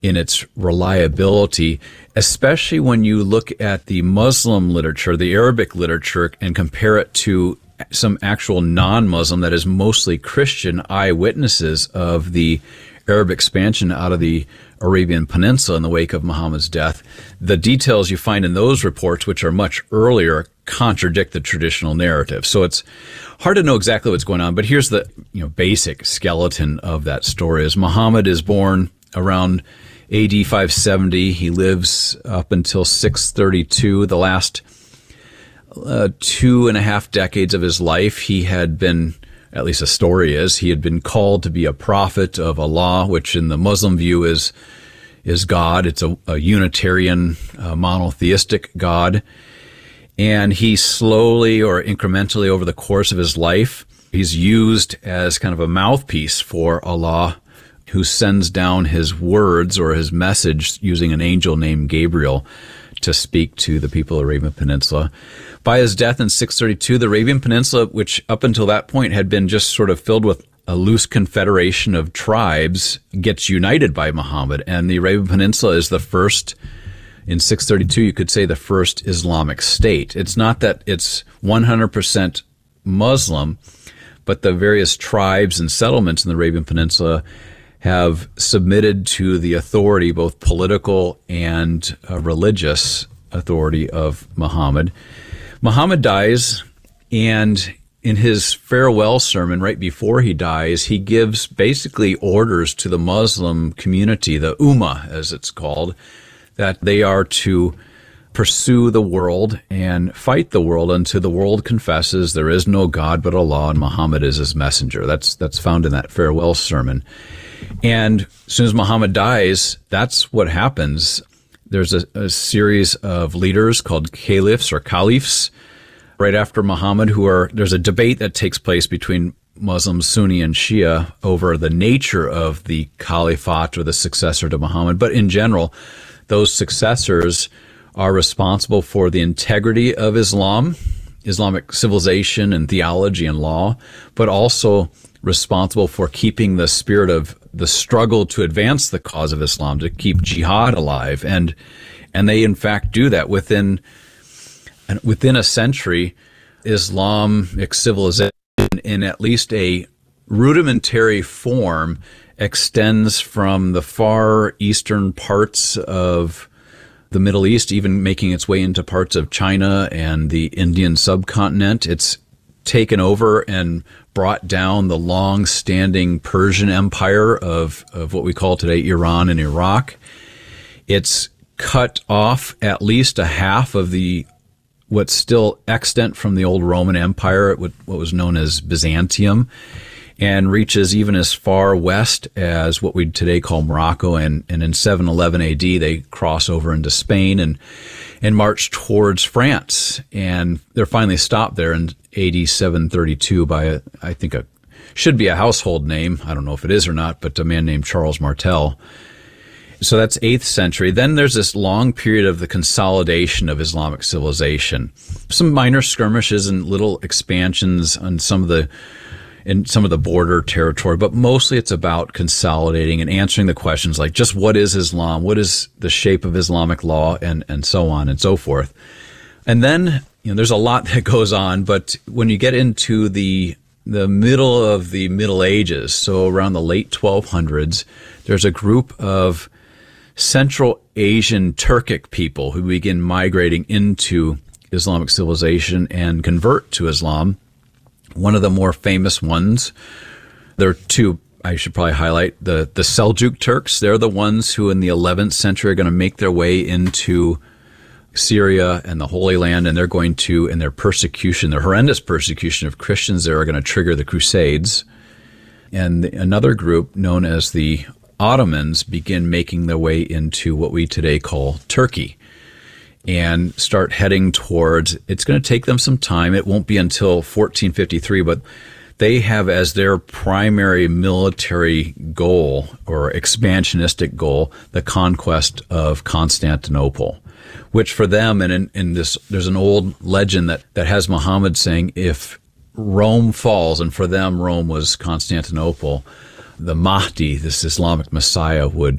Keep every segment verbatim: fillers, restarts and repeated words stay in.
in its reliability, especially when you look at the Muslim literature, the Arabic literature, and compare it to some actual non-Muslim, that is mostly Christian, eyewitnesses of the Arab expansion out of the Arabian Peninsula in the wake of Muhammad's death. The details you find in those reports, which are much earlier, contradict the traditional narrative. So it's hard to know exactly what's going on, but here's the you know basic skeleton of that story. Is Muhammad is born around A D five seventy. He lives up until six thirty-two. The last uh, two and a half decades of his life, he had been, at least the story is, he had been called to be a prophet of Allah, which in the Muslim view is is God. It's a, a Unitarian, uh, monotheistic God. And he slowly or incrementally over the course of his life, he's used as kind of a mouthpiece for Allah, who sends down his words or his message using an angel named Gabriel to speak to the people of the Arabian Peninsula. By his death in six thirty-two, the Arabian Peninsula, which up until that point had been just sort of filled with a loose confederation of tribes, gets united by Muhammad. And the Arabian Peninsula is the first, in six thirty-two, you could say the first Islamic state. It's not that it's one hundred percent Muslim, but the various tribes and settlements in the Arabian Peninsula have submitted to the authority, both political and uh, religious authority, of Muhammad. Muhammad dies, and in his farewell sermon right before he dies, he gives basically orders to the Muslim community, the Ummah as it's called, that they are to pursue the world and fight the world until the world confesses there is no God but Allah and Muhammad is his messenger. That's that's found in that farewell sermon. And as soon as Muhammad dies, that's what happens. There's a, a series of leaders called caliphs or caliphs right after Muhammad who are, there's a debate that takes place between Muslims, Sunni and Shia, over the nature of the caliphate or the successor to Muhammad. But in general, those successors are responsible for the integrity of Islam, Islamic civilization and theology and law, but also responsible for keeping the spirit of the struggle to advance the cause of Islam, to keep jihad alive. And and they, in fact, do that. Within, within a century, Islamic civilization, in at least a rudimentary form, extends from the far eastern parts of the Middle East, even making its way into parts of China and the Indian subcontinent. It's taken over and brought down the long-standing Persian Empire of, of what we call today Iran and Iraq. It's cut off at least a half of the what's still extant from the old Roman Empire, what was known as Byzantium, and reaches even as far west as what we today call Morocco. And, and in seven eleven A D, they cross over into Spain and and march towards France. And they're finally stopped there in A D seven thirty-two by, a, I think, a should be a household name. I don't know if it is or not, but a man named Charles Martel. So that's eighth century. Then there's this long period of the consolidation of Islamic civilization. Some minor skirmishes and little expansions on some of the in some of the border territory, but mostly it's about consolidating and answering the questions like just what is Islam, what is the shape of Islamic law, and, and so on and so forth. And then, you know, there's a lot that goes on, but when you get into the the middle of the Middle Ages, so around the late twelve hundreds, there's a group of Central Asian Turkic people who begin migrating into Islamic civilization and convert to Islam. One of the more famous ones, there are two I should probably highlight, the, the Seljuk Turks. They're the ones who in the eleventh century are going to make their way into Syria and the Holy Land, and they're going to, in their persecution, their horrendous persecution of Christians there, are going to trigger the Crusades. And another group known as the Ottomans begin making their way into what we today call Turkey and start heading towards, it's going to take them some time. It won't be until fourteen fifty-three, but they have as their primary military goal or expansionistic goal the conquest of Constantinople, which for them, and in, in this, there's an old legend that, that has Muhammad saying, if Rome falls, and for them Rome was Constantinople, the Mahdi, this Islamic Messiah, would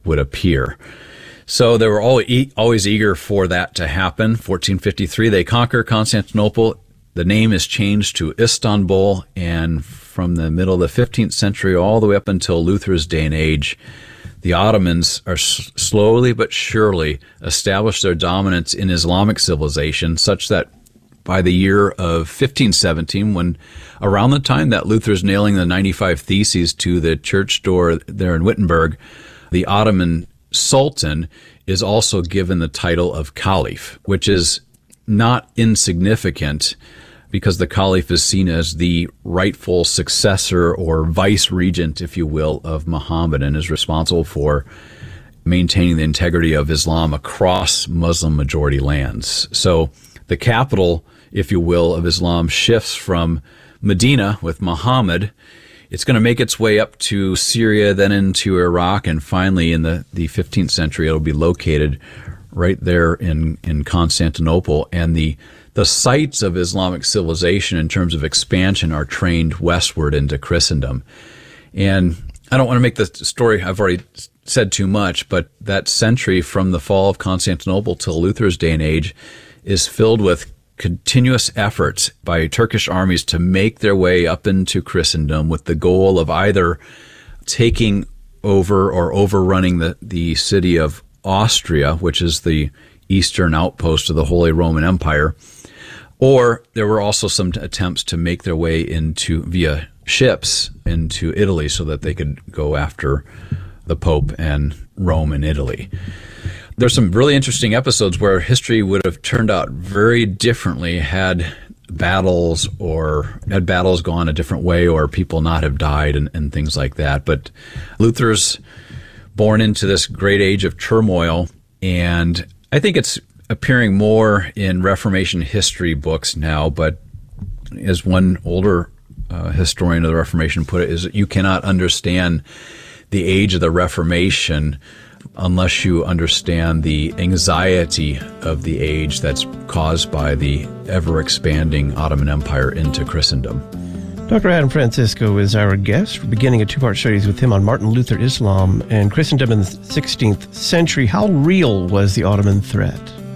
would appear. So they were all e- always eager for that to happen. fourteen fifty-three, they conquer Constantinople. The name is changed to Istanbul, and from the middle of the fifteenth century all the way up until Luther's day and age, the Ottomans are s- slowly but surely established their dominance in Islamic civilization, such that by the year of fifteen seventeen, when around the time that Luther's nailing the ninety-five Theses to the church door there in Wittenberg, the Ottoman Sultan is also given the title of Caliph, which is not insignificant because the Caliph is seen as the rightful successor or vice regent, if you will, of Muhammad, and is responsible for maintaining the integrity of Islam across Muslim majority lands. So the capital, if you will, of Islam shifts from Medina with Muhammad. It's going to make its way up to Syria, then into Iraq, and finally in the, the fifteenth century it'll be located right there in, in Constantinople. And the the sites of Islamic civilization in terms of expansion are trained westward into Christendom. And I don't want to make the story, I've already said too much, but that century from the fall of Constantinople till Luther's day and age is filled with continuous efforts by Turkish armies to make their way up into Christendom with the goal of either taking over or overrunning the, the city of Austria, which is the eastern outpost of the Holy Roman Empire, or there were also some attempts to make their way into via ships into Italy so that they could go after the Pope and Rome and Italy. There's some really interesting episodes where history would have turned out very differently had battles or had battles gone a different way or people not have died and, and things like that. But Luther's born into this great age of turmoil, and I think it's appearing more in Reformation history books now, but as one older uh, historian of the Reformation put it, is that you cannot understand the age of the Reformation unless you understand the anxiety of the age that's caused by the ever-expanding Ottoman Empire into Christendom. Doctor Adam Francisco is our guest. We're beginning a two-part series with him on Martin Luther, Islam, and Christendom in the sixteenth century. How real was the Ottoman threat?